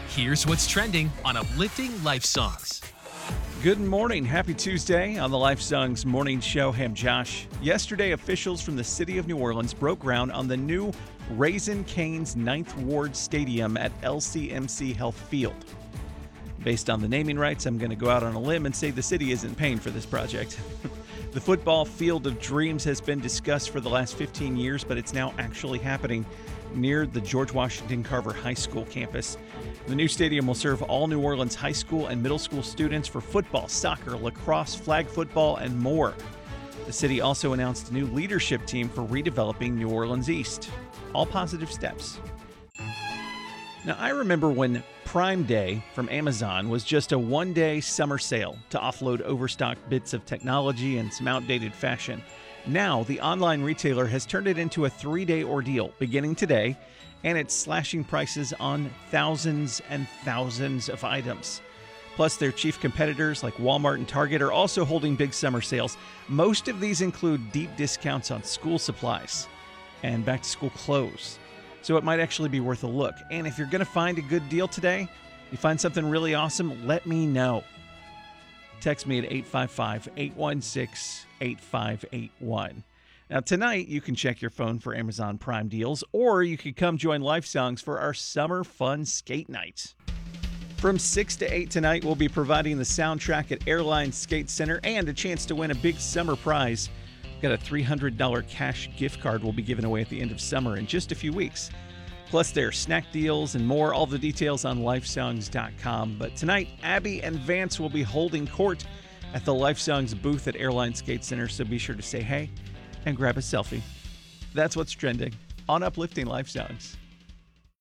Here's what's trending on Uplifting Life Songs. Good morning. Happy Tuesday on the Life Songs Morning Show. Hey, I'm Josh. Yesterday, officials from the city of New Orleans broke ground on the new Raising Cane's Ninth Ward Stadium at LCMC Health Field. Based on the naming rights, I'm going to go out on a limb and say the city isn't paying for this project. The football field of dreams has been discussed for the last 15 years, but it's now actually happening near the George Washington Carver High School campus. The new stadium will serve all New Orleans high school and middle school students for football, soccer, lacrosse, flag football, and more. The city also announced a new leadership team for redeveloping New Orleans East. All positive steps. Now, I remember when Prime Day from Amazon was just a one-day summer sale to offload overstocked bits of technology and some outdated fashion. Now, the online retailer has turned it into a 3-day ordeal beginning today, and it's slashing prices on thousands and thousands of items. Plus, their chief competitors like Walmart and Target are also holding big summer sales. Most of these include deep discounts on school supplies and back-to-school clothes. So it might actually be worth a look. And if you're going to find a good deal today, you find something really awesome, let me know. Text me at 855-816-8581. Now, tonight, you can check your phone for Amazon Prime deals, or you could come join Life Songs for our summer fun skate night. From 6 to 8 tonight, we'll be providing the soundtrack at Airline Skate Center and a chance to win a big summer prize. Got a $300 cash gift card we'll be giving away at the end of summer in just a few weeks. Plus, there are snack deals and more. All the details on lifesongs.com. But tonight, Abby and Vance will be holding court at the Life Songs booth at Airline Skate Center, so be sure to say hey and grab a selfie. That's what's trending on Uplifting Life Songs.